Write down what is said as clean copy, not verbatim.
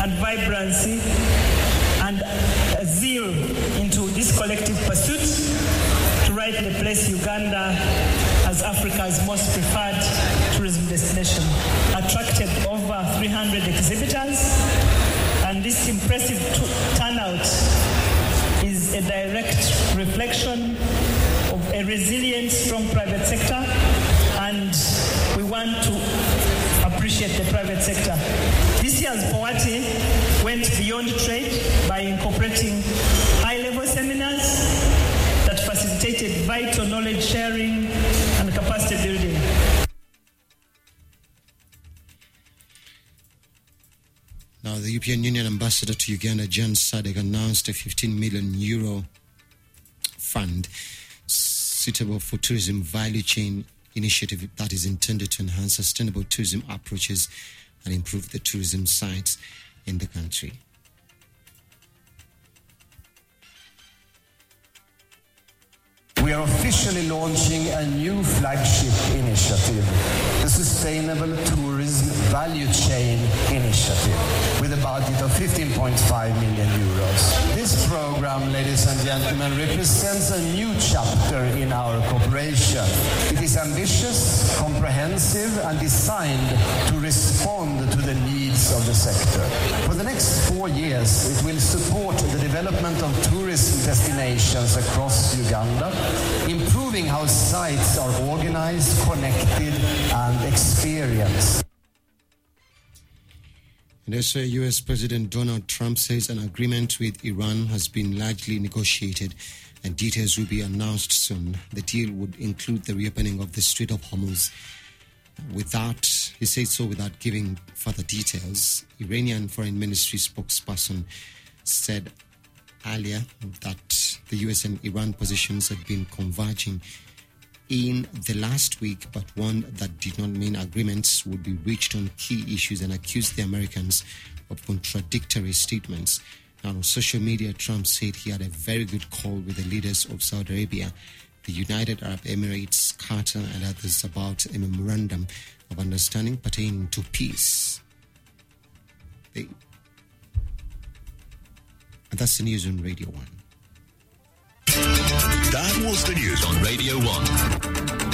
and vibrancy and zeal into this collective pursuit to rightly place Uganda as Africa's most preferred tourism destination. Attracted over 300 exhibitors, and this impressive turnout is a direct reflection of a resilient, strong private sector, and we want to appreciate the private sector. This year's Powati went beyond trade by incorporating high-level seminars that facilitated vital knowledge sharing and capacity building. Now, the European Union ambassador to Uganda, Jan Sadek, announced a €15 million fund suitable for tourism value chain initiative that is intended to enhance sustainable tourism approaches and improve the tourism sites in the country. We are officially launching a new flagship initiative, the Sustainable Tourism Value Chain Initiative, with a budget of 15.5 million euros. This program, ladies and gentlemen, represents a new chapter in our cooperation. It is ambitious, comprehensive, and designed to respond to the needs of the sector. For the next 4 years, it will support the development of tourism destinations across Uganda, improving how sites are organized, connected, and experienced. And also, U.S. President Donald Trump says an agreement with Iran has been largely negotiated and details will be announced soon. The deal would include the reopening of the Strait of Hormuz. He said so without giving further details. Iranian Foreign Ministry spokesperson said earlier that the US and Iran positions had been converging in the last week, but warned that did not mean agreements would be reached on key issues and accused the Americans of contradictory statements. Now, on social media, Trump said he had a very good call with the leaders of Saudi Arabia, the United Arab Emirates, Qatar, and others about a memorandum of understanding pertaining to peace. And that's the news on Radio 1. That was the news on Radio 1.